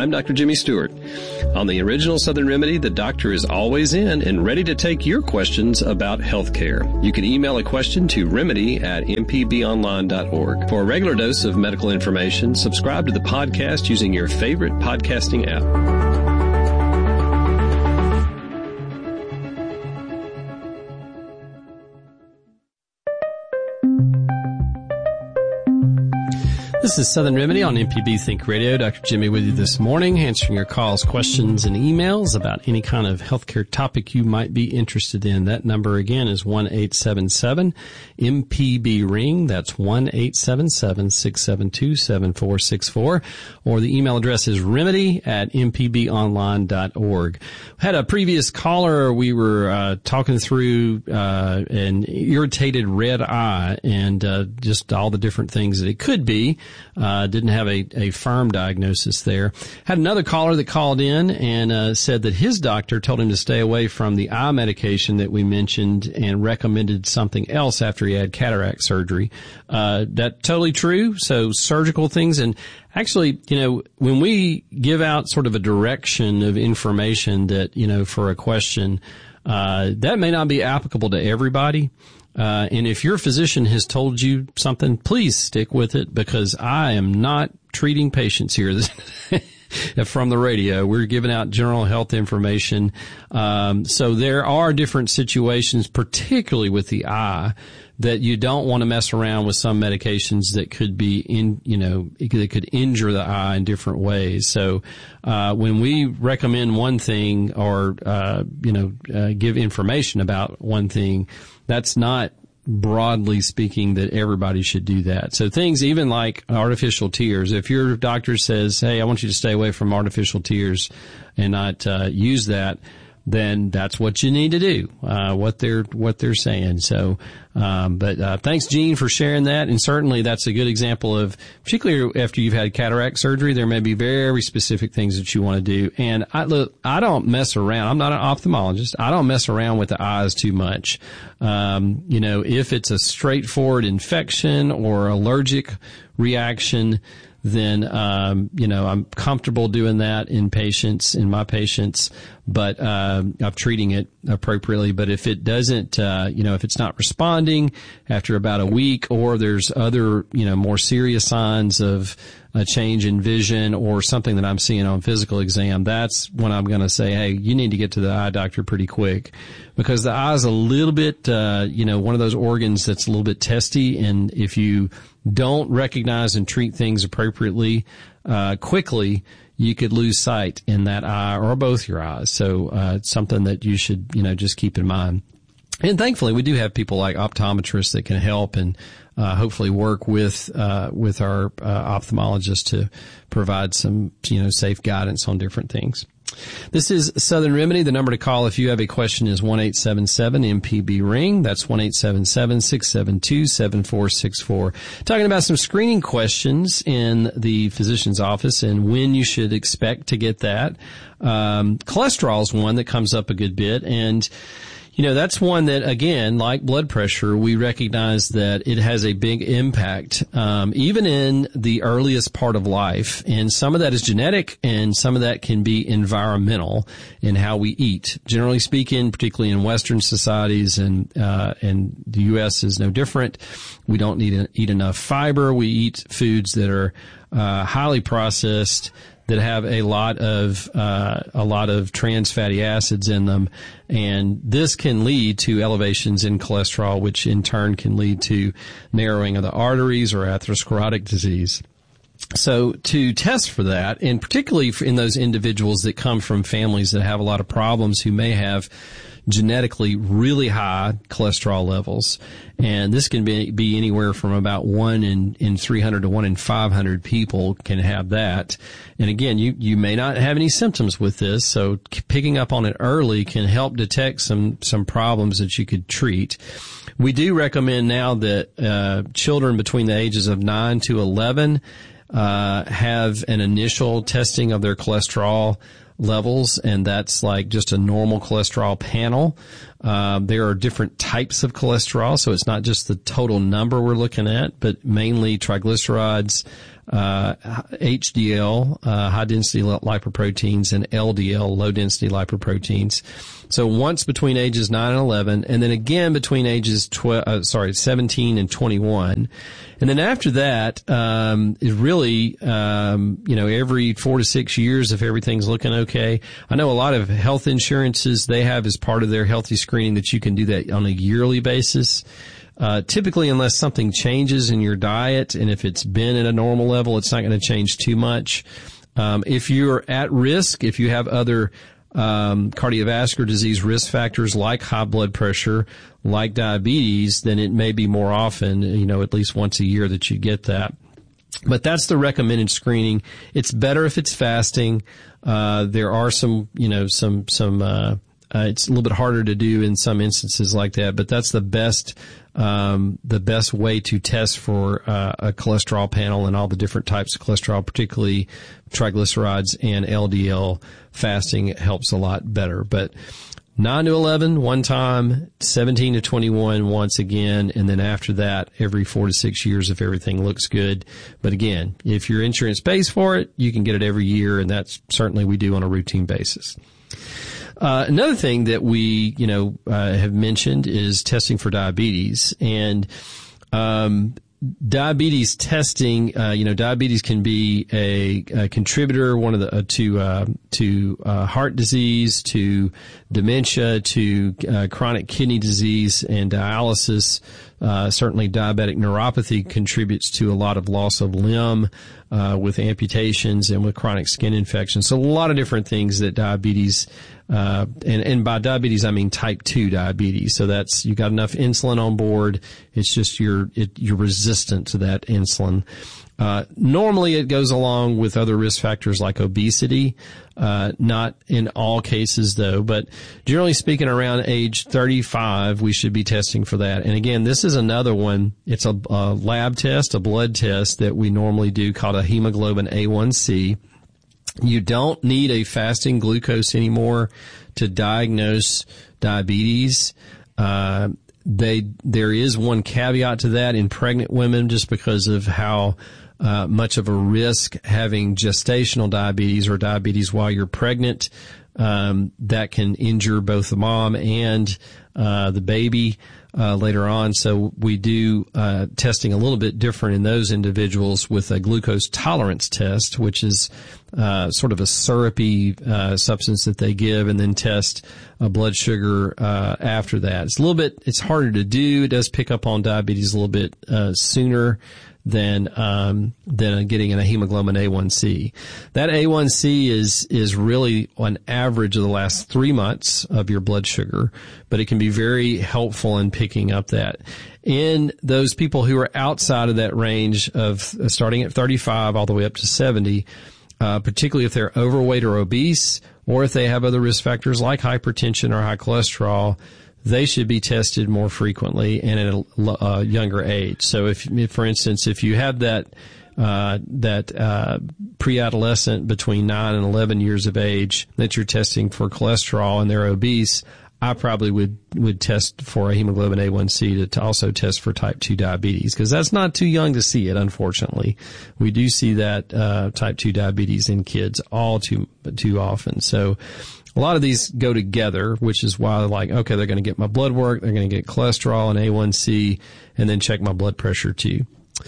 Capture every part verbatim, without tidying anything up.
I'm Doctor Jimmy Stewart. On the original Southern Remedy, the doctor is always in and ready to take your questions about healthcare. You can email a question to remedy at m p b online dot org. For a regular dose of medical information, subscribe to the podcast using your favorite podcasting app. This is Southern Remedy on M P B Think Radio. Doctor Jimmy with you this morning, answering your calls, questions, and emails about any kind of healthcare topic you might be interested in. That number again is one eight seven seven M P B ring. That's one eight seven seven, six seven two, seven four six four. Or the email address is remedy at m p b online dot org. We had a previous caller. We were uh, talking through uh, an irritated red eye and uh, just all the different things that it could be. Uh, didn't have a, a firm diagnosis there. Had another caller that called in and uh, said that his doctor told him to stay away from the eye medication that we mentioned and recommended something else after he had cataract surgery. Uh, that's totally true. So surgical things, and actually, you know, when we give out sort of a direction of information that, you know, for a question, uh, that may not be applicable to everybody. Uh, and if your physician has told you something, please stick with it, because I am not treating patients here from the radio. We're giving out general health information. Um, so there are different situations, particularly with the eye, that you don't want to mess around with some medications that could be in, you know, that could injure the eye in different ways. So, uh, when we recommend one thing or, uh, you know, uh, give information about one thing, that's not broadly speaking that everybody should do that. So things even like artificial tears, if your doctor says, hey, I want you to stay away from artificial tears and not, uh, use that, then that's what you need to do, uh, what they're, what they're saying. So, um, but, uh, thanks, Gene, for sharing that. And certainly that's a good example of, particularly after you've had cataract surgery, there may be very specific things that you want to do. And I look, I don't mess around. I'm not an ophthalmologist. I don't mess around with the eyes too much. Um, you know, if it's a straightforward infection or allergic reaction, then, um, you know, I'm comfortable doing that in patients, in my patients, but, uh, I'm treating it appropriately. But if it doesn't, uh, you know, if it's not responding after about a week, or there's other, you know, more serious signs of a change in vision or something that I'm seeing on physical exam, that's when I'm going to say, hey, you need to get to the eye doctor pretty quick, because the eye is a little bit, uh, you know, one of those organs that's a little bit testy. And if you don't recognize and treat things appropriately, uh, quickly, you could lose sight in that eye or both your eyes. So, uh, it's something that you should, you know, just keep in mind. And thankfully, we do have people like optometrists that can help and, uh, hopefully work with, uh, with our, uh, ophthalmologist to provide some, you know, safe guidance on different things. This is Southern Remedy. The number to call if you have a question is one eight seven seven M P B ring. That's one eight seven seven, six seven two, seven four six four. Talking about some screening questions in the physician's office and when you should expect to get that. Um, cholesterol is one that comes up a good bit, and you know, that's one that, again, like blood pressure, we recognize that it has a big impact, um, even in the earliest part of life. And some of that is genetic, and some of that can be environmental in how we eat. Generally speaking, particularly in Western societies, and, uh, and the U S is no different. We don't need to eat enough fiber. We eat foods that are, uh, highly processed, that have a lot of uh a lot of trans fatty acids in them, and this can lead to elevations in cholesterol, which in turn can lead to narrowing of the arteries or atherosclerotic disease. So to test for that, and particularly in those individuals that come from families that have a lot of problems, who may have genetically really high cholesterol levels, and this can be, be anywhere from about one in, in three hundred to one in five hundred people can have that. And again, you, you may not have any symptoms with this, so picking up on it early can help detect some, some problems that you could treat. We do recommend now that, uh, children between the ages of nine to eleven, uh, have an initial testing of their cholesterol levels, and that's like just a normal cholesterol panel. Um, there are different types of cholesterol, so it's not just the total number we're looking at, but mainly triglycerides, uh, H D L, uh, high-density lipoproteins, and L D L, low-density lipoproteins. So once between ages nine and eleven, and then again between ages twelve, uh, sorry, seventeen and twenty-one. And then after that, um, is really, um, you know, every four to six years if everything's looking okay. I know a lot of health insurances, they have as part of their healthy screening that you can do that on a yearly basis. Uh, typically, unless something changes in your diet, and if it's been at a normal level, it's not going to change too much. Um, if you're at risk, if you have other um, cardiovascular disease risk factors like high blood pressure, like diabetes, then it may be more often, you know, at least once a year that you get that. But that's the recommended screening. It's better if it's fasting. Uh, there are some, you know, some, some, uh, uh, it's a little bit harder to do in some instances like that, but that's the best, um, the best way to test for, uh, a cholesterol panel and all the different types of cholesterol, particularly triglycerides and L D L. Fasting helps a lot better. But nine to eleven, one time, seventeen to twenty-one once again, and then after that, every four to six years if everything looks good. But again, if your insurance pays for it, you can get it every year, and that's certainly we do on a routine basis. Uh, another thing that we, you know, uh, have mentioned is testing for diabetes. And, um, diabetes testing, uh, you know, diabetes can be a, a contributor, one of the, uh, to, uh, to, uh, heart disease, to dementia, to, uh, chronic kidney disease and dialysis. Uh, certainly diabetic neuropathy contributes to a lot of loss of limb, uh, with amputations and with chronic skin infections. So a lot of different things that diabetes, uh, and, and by diabetes, I mean type two diabetes. So that's, you got enough insulin on board. It's just you're, it, you're resistant to that insulin. Uh, normally it goes along with other risk factors like obesity, uh, not in all cases though, but generally speaking around age thirty-five, we should be testing for that. And again, this is another one. It's a, a lab test, a blood test that we normally do called a hemoglobin A one C. You don't need a fasting glucose anymore to diagnose diabetes. Uh, they, there is one caveat to that in pregnant women just because of how Uh, much of a risk having gestational diabetes or diabetes while you're pregnant. Um, that can injure both the mom and uh, the baby uh, later on. So we do uh, testing a little bit different in those individuals with a glucose tolerance test, which is uh, sort of a syrupy uh, substance that they give and then test a blood sugar uh, after that. It's a little bit, it's harder to do. It does pick up on diabetes a little bit uh, sooner than um than getting in a hemoglobin A one C. That A one C is is really an average of the last three months of your blood sugar, but it can be very helpful in picking up that. In those people who are outside of that range of uh, starting at thirty-five all the way up to seventy, uh particularly if they're overweight or obese, or if they have other risk factors like hypertension or high cholesterol, they should be tested more frequently and at a uh, younger age. So if, if, for instance, if you have that, uh, that, uh, pre-adolescent between nine and eleven years of age that you're testing for cholesterol and they're obese, I probably would, would test for a hemoglobin A one C to, to also test for type two diabetes, because that's not too young to see it, unfortunately. We do see that, uh, type two diabetes in kids all too, too often. So, a lot of these go together, which is why they're like, okay, they're going to get my blood work, they're going to get cholesterol and A one C, and then check my blood pressure too.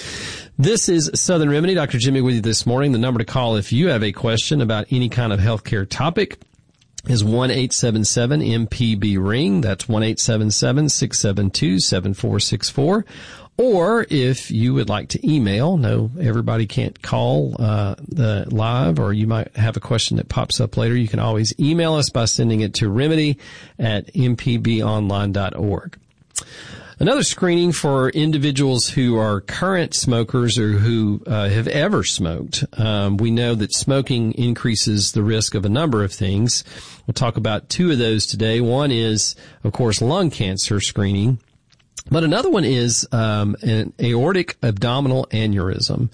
This is Southern Remedy. Doctor Jimmy with you this morning. The number to call if you have a question about any kind of healthcare topic is one eight seven seven M P B ring. That's one eight seven seven six seven two seven four six four. Or if you would like to email, no, everybody can't call uh the live, or you might have a question that pops up later. You can always email us by sending it to remedy at m p b online dot org. Another screening for individuals who are current smokers or who uh, have ever smoked. Um, we know that smoking increases the risk of a number of things. We'll talk about two of those today. One is, of course, lung cancer screening. But another one is um, an aortic abdominal aneurysm.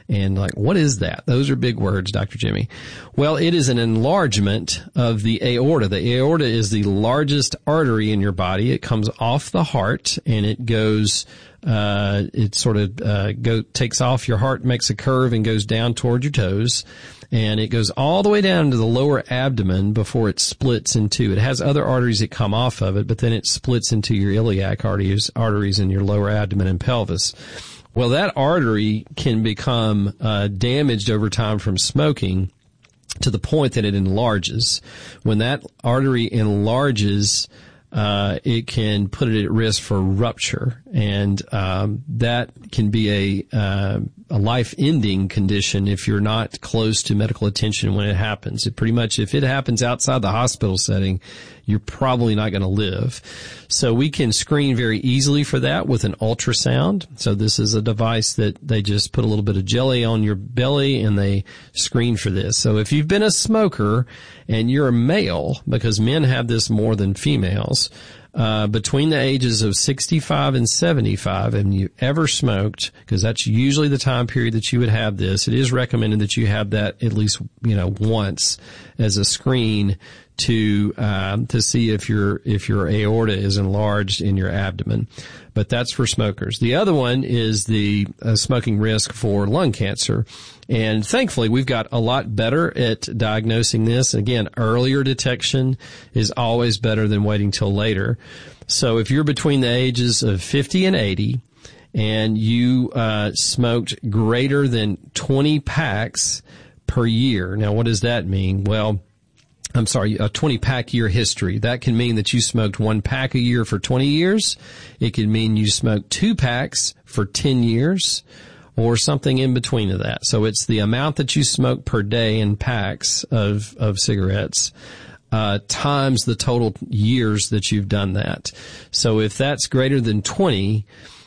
And like, what is that? Those are big words, Doctor Jimmy. Well, it is an enlargement of the aorta. The aorta is the largest artery in your body. It comes off the heart and it goes, uh, it sort of, uh, go, takes off your heart, makes a curve and goes down toward your toes. And it goes all the way down to the lower abdomen before it splits in two. It has other arteries that come off of it, but then it splits into your iliac arteries, arteries in your lower abdomen and pelvis. Well, that artery can become uh, damaged over time from smoking to the point that it enlarges. When that artery enlarges, uh, it can put it at risk for rupture, and um, that can be a uh, a life-ending condition if you're not close to medical attention when it happens. It pretty much, if it happens outside the hospital setting, you're probably not going to live. So we can screen very easily for that with an ultrasound. So this is a device that they just put a little bit of jelly on your belly and they screen for this. So if you've been a smoker and you're a male, because men have this more than females, Uh, between the ages of sixty-five and seventy-five, and you ever smoked, because that's usually the time period that you would have this, it is recommended that you have that at least, you know, once as a screen to, um, to see if your, if your aorta is enlarged in your abdomen. But that's for smokers. The other one is the uh, smoking risk for lung cancer. And thankfully, we've got a lot better at diagnosing this. Again, earlier detection is always better than waiting till later. So if you're between the ages of fifty and eighty and you uh smoked greater than twenty packs per year. Now, what does that mean? Well, I'm sorry, a twenty pack year history. That can mean that you smoked one pack a year for twenty years. It can mean you smoked two packs for ten years. Or something in between of that. So it's the amount that you smoke per day in packs of, of cigarettes, uh, times the total years that you've done that. So if that's greater than twenty,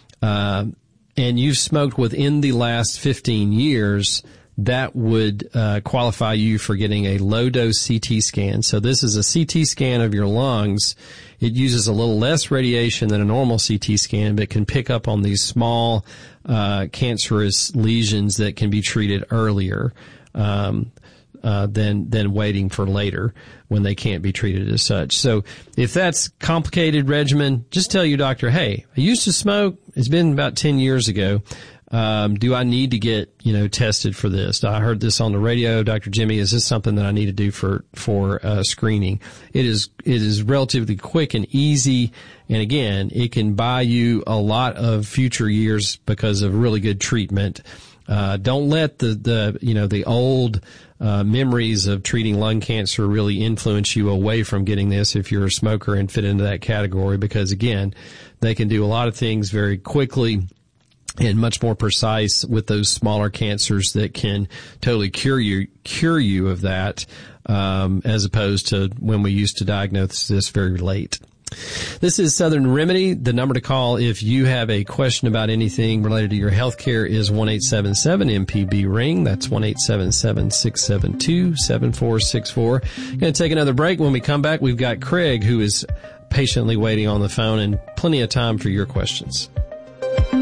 uh, and you've smoked within the last fifteen years, that would uh, qualify you for getting a low-dose C T scan. So this is a C T scan of your lungs. It uses a little less radiation than a normal C T scan, but can pick up on these small uh cancerous lesions that can be treated earlier um uh than than waiting for later when they can't be treated as such. So if that's complicated regimen, just tell your doctor, hey, I used to smoke. It's been about ten years ago. Um, do I need to get, you know, tested for this? I heard this on the radio. Doctor Jimmy, is this something that I need to do for, for, uh, screening? It is, it is relatively quick and easy. And again, it can buy you a lot of future years because of really good treatment. Uh, don't let the, the, you know, the old, uh, memories of treating lung cancer really influence you away from getting this if you're a smoker and fit into that category, because again, they can do a lot of things very quickly and much more precise with those smaller cancers that can totally cure you, cure you of that, um, as opposed to when we used to diagnose this very late. This is Southern Remedy. The number to call if you have a question about anything related to your health care is one eight seven seven M P B ring. That's one eight seven seven, six seven two, seven four six four. Going to take another break. When we come back, we've got Craig, who is patiently waiting on the phone, and plenty of time for your questions.